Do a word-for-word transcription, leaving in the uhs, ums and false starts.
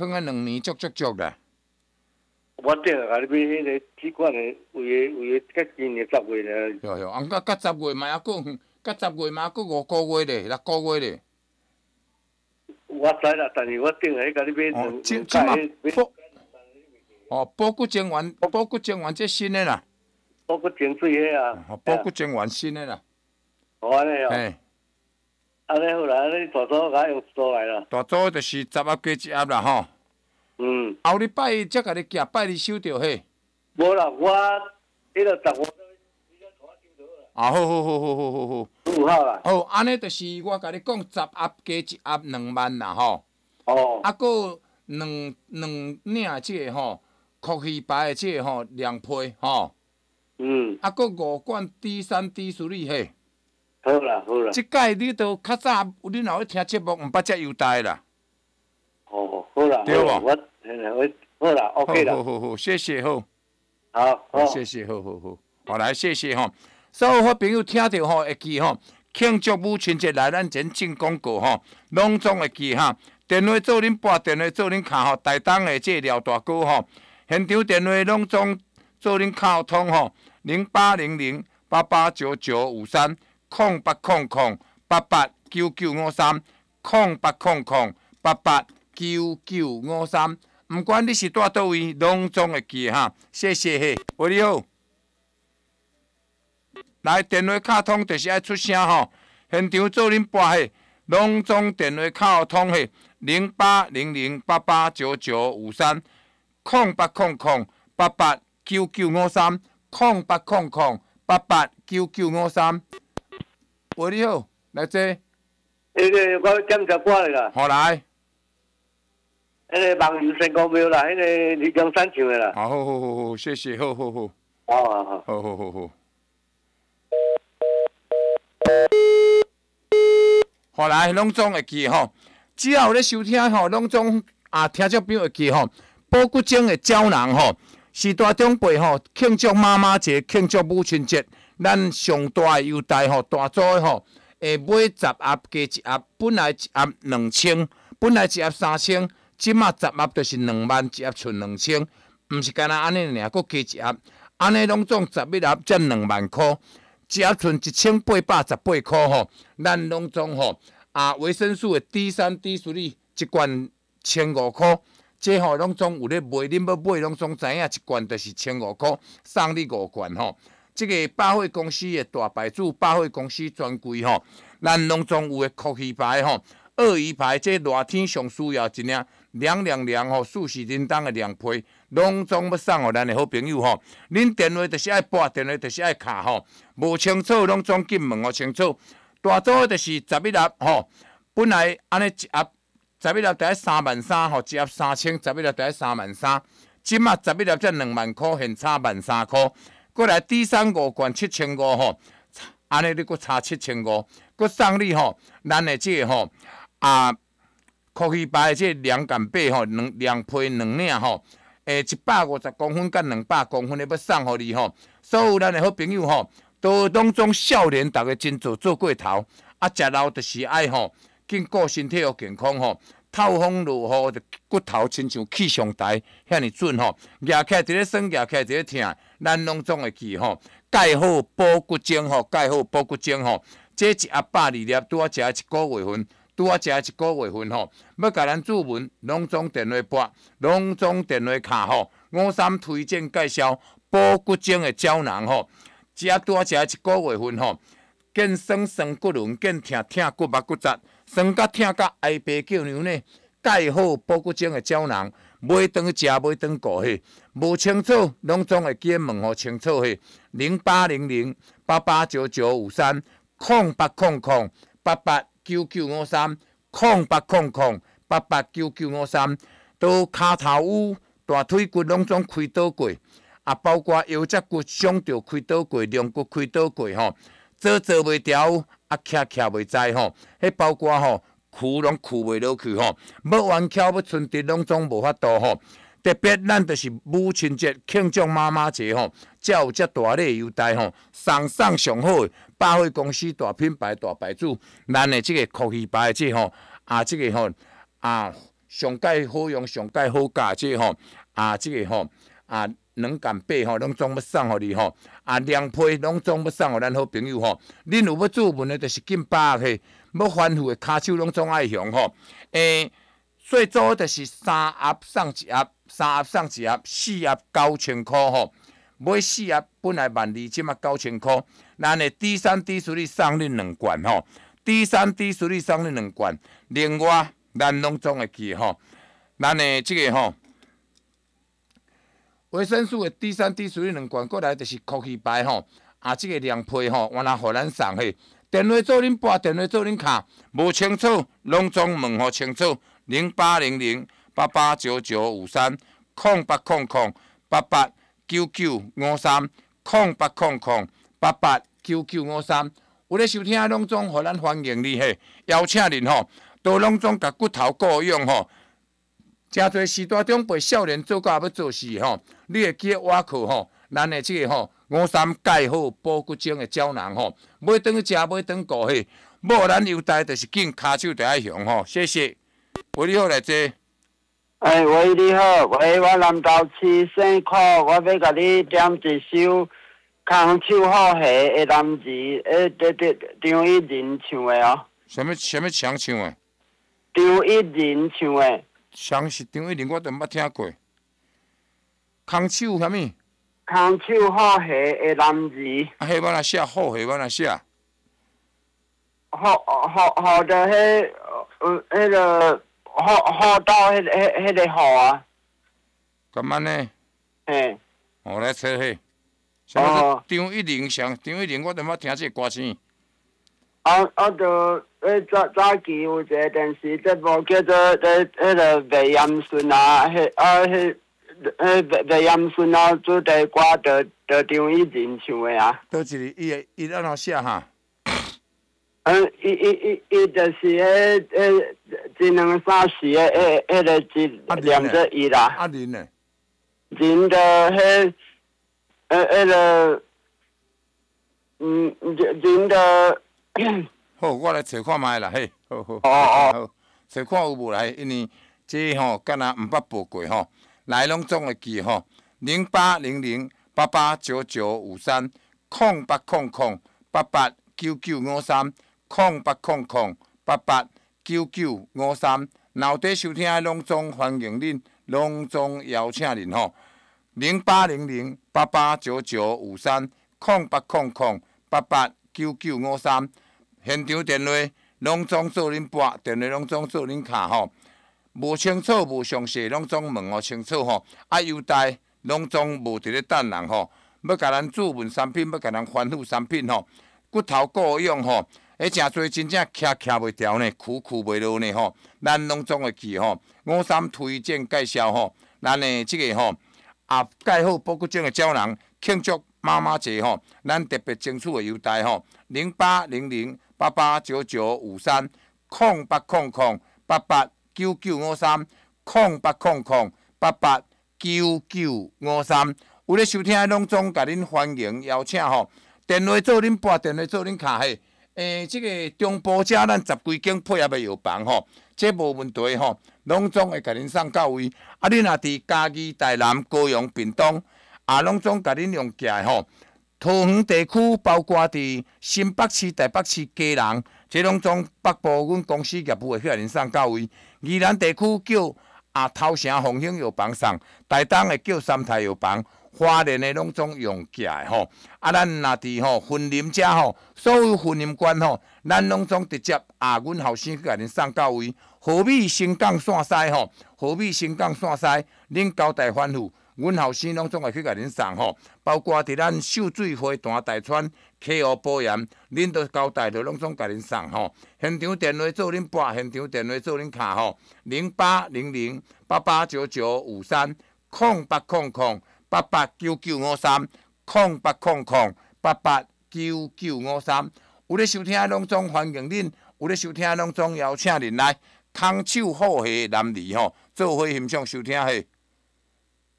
囥啊两年足足足啦。 我顶下甲你买迄个铁管的，为个为个甲今年十月呢。 哟哟，啊，甲甲十月嘛还佫远，甲十月嘛佫五个月咧，六个月咧。 我知啦，但是我顶下甲你买两两即即马买。 哦，保骨精丸，保骨精丸这新的啦。 保骨精水迄啊。 哦，保骨精丸新的啦。 哦，安尼哦。 嘿。 安尼好啦，安尼大组甲用做来啦。 大组就是十盒加一盒啦吼。 嗯。 后礼拜才甲你寄，拜你收着嘿。 无啦，我迄个十五。 啊，好好好好好好好。 十五号啦。 好，安尼就是我甲你讲，十盒加一盒两万啦吼。 哦。 啊，佫两两领即个吼，酷鱼牌的即个吼凉皮吼。 嗯。 啊，佫五罐 D 三 D 处理嘿。 好啦好啦。 即届你都较早，你若要听节目，毋捌遮优待啦。 哦，好啦。 对无？ 我我好啦 ，OK 啦。 好好好，谢谢好。 好，好， 谢谢，好好好。好来，谢谢吼。所有好朋友听到吼，会记吼，庆祝母亲节来咱前进广告吼，拢总会记哈。电话做恁拨，电话做恁卡吼，台东的这廖大哥吼，现场电话拢总做恁卡通吼，零八零零八八九九五三，空八空空八八九九五三，空八空空八八九九五三。毋管你是住倒位，拢总会记哈。谢谢嘿，喂你好。来电话卡通就是爱出声吼，现场做恁拨嘿，拢总电话卡通嘿，零八零零八八九九五三，空八空空八八九九五三，空八空空八八九九五三。喂你好，来坐。 迄个我检查过来啦。 好来。 迄个网友成功庙啦，迄个李中山唱的啦。 好好好好好，谢谢，好好好。 好好好。 好好好好。后来拢总会记吼，只要有咧收听吼，拢总啊听众朋友会记吼。保骨精的胶囊吼，是大长辈吼庆祝妈妈节、庆祝母亲节，咱上大的优待吼，大组的吼，会买十盒加一盒，本来一盒两千，本来一盒三千，即马十盒就是两万，一盒剩两千，毋是干那安尼尔，佫加一盒，安尼拢总十一盒才两万块。一盒剩一千八百十八块吼，咱拢总吼啊维生素的 D 三 D 处理一罐千五块，这吼拢总有咧卖，恁要买拢总知影，一罐就是千五块，送你五罐吼。这个百货公司的大牌子，百货公司专柜吼，咱拢总有的酷鱼牌吼，鳄鱼牌这热天上需要一领凉凉凉吼，舒适叮当的凉被，拢总要送互咱的好朋友吼。恁电话就是爱拨，电话就是爱卡吼，无清楚拢总紧问我清楚。大组就是十一盒吼，本来安尼一盒十一盒得三万三吼，一盒三千，十一盒得三万三，即马十一盒才两万块，现差万三块。过来 D 三五罐七千五吼，安尼你佫差七千五，佫送你吼，咱的这个吼啊，酷鱼牌的这凉感被吼，两凉被两领吼，诶，一百五十公分甲两百公分的要送互你吼。所有咱的好朋友吼，都拢总少年，逐个真做做过头，啊，食老就是爱吼，紧顾身体又健康吼。透风落雨，就骨头亲像气象台遐尼准吼，举起来一个酸，举起来一个疼，咱拢总会记吼。钙好保骨精吼，钙好保骨精吼，这一盒百二粒，拄啊食一个月份，拄啊食一个月份吼。要甲咱注文，拢总电话拨，拢总电话卡吼。五三推荐介绍保骨精的胶囊吼，只啊拄啊食一个月份吼，见酸酸骨轮，见疼疼骨目骨节。酸甲疼甲挨白叫娘呢，钙好保骨精的胶囊，买当食买当顾嘿，无清楚拢总会记问互清楚嘿，零八零零八八九九五三，空八空空八八九九五三，空八空空八八九九五三，都骹头有大腿骨拢总开倒过，啊，包括腰脊骨伤着开倒过，龙骨开倒过吼。做做袂调，啊徛徛袂在吼，迄包括吼跍拢跍袂落去吼，要弯翘要伸直拢总无法度吼。特别咱就是母亲节庆祝妈妈节吼，才有遮大礼优待吼，送送上好的百货公司大品牌大牌子，咱的即个酷鱼牌即吼啊，即、这个吼啊上介好用、上介好价，即吼啊，即、这个吼啊，两干八吼，拢总要送互你吼。啊，凉被拢总要送互咱好朋友吼。恁有要做文的，就是紧把握去，要反复的骹手拢总爱用吼。诶、最早就是三盒送一盒，三盒送一盒，四盒九千块吼。买四盒本来万二，即嘛九千块。咱的低三低水里送恁两罐吼，低三低水里送恁两罐。另外，咱拢总会记吼，咱的即个吼。维生素的 D 三 D 水两罐，过来就是空气牌吼，啊，即、這個凉被吼，原来互咱送嘿。电话做恁拨，电话做恁卡，无清楚，拢总问互清楚。零八零零八八九九五三，空八空空八八九九五三，空八空空八八九九五三。有咧收听拢总互咱欢迎你嘿，邀请恁吼，都拢总甲骨头够用吼。真侪时代长辈少年做到要做事吼，你会记我课吼，咱的即个吼五三钙好补骨精的胶囊吼，买顿去食，买顿顾嘿，无咱优待就是紧骹手就爱用吼，谢谢。喂，你好来坐。 哎，喂，你好，喂，我南投市姓柯，我要甲你点一首空手好戏的男子，诶，对对，张一仁唱的哦。 什么什么强唱的？ 张一仁唱的。 强是张一仁，我都毋捌听过。空手啥物？ 空手好戏的男子。 啊，迄我若写好戏，我若写。 好好好的，迄呃，迄个好好到迄个迄迄个好啊。 咁安尼？ 嘿。 我来找迄。哦。张一仁上，张一仁我都毋捌听这歌星。 啊啊，就。诶，早早期有一个电视节目叫做《迄迄个魏延顺》啊，迄啊迄迄魏魏延顺啊主题歌，着着张一仁唱的啊。 倒一个伊伊安怎写哈？ 嗯，伊伊伊伊就是迄迄一两三四个迄迄个字连着伊啦。 啊仁呢？ 仁着迄呃迄个嗯仁着。 好，我来找看卖啦，嘿，好好。 哦哦。 好，找看有无来，因为这吼敢若毋捌报过吼，来拢总会记吼，零八零零八八九九五三，空八空空八八九九五三，空八空空八八九九五三。脑底收听的拢总欢迎恁，拢总邀请恁吼，零八零零八八九九五三，空八空空八八九九五三。现场电话拢总做恁拨，电话拢总做恁卡吼，无清楚无详细，拢总问互清楚吼。啊，优待拢总无伫咧等人吼，要甲咱注文产品，要甲咱反复产品吼，骨头够用吼，诶，诚侪真正徛徛袂牢呢，苦苦袂落呢吼，咱拢总会记吼。五三推荐介绍吼，咱的即个吼啊，钙好补骨精的胶囊，庆祝妈妈节吼，咱特别争取的优待吼，零八零零。八八九九五三，空八空空八八九九五三，空八空空八八九九五三。有咧收听的拢总甲恁欢迎邀请吼，电话做恁拨，电话做恁卡嘿。诶，即、这个中部遮咱十几间配合的药房吼，这无问题吼，拢总会甲恁送到位。啊，恁若伫嘉义、台南、高雄、屏东，啊，拢总甲恁用寄吼。桃园地区包括伫新北市、台北市、基隆，这拢总北部阮公司业务会去甲恁送到位。宜兰地区叫啊头城丰兴药房送，台东的叫三台药房，花莲的拢总用寄的吼。啊，咱若伫吼婚林遮吼，所有婚林馆吼，咱拢总直接啊，阮后生去甲恁送到位。和美新港线西吼，和美新港线西，恁交代反复。阮后生拢总会去甲恁送吼，包括伫咱秀水花坛、大川、溪湖保盐，恁都交代着拢总甲恁送吼。现场电话做恁拨，现场电话做恁卡吼，零八零零八八九九五三，空八空空八八九九五三，空八空空八八九九五三。有咧收听的拢总欢迎恁，有咧收听的拢总邀请恁来，空手好戏男儿吼，做伙欣赏收听嘿。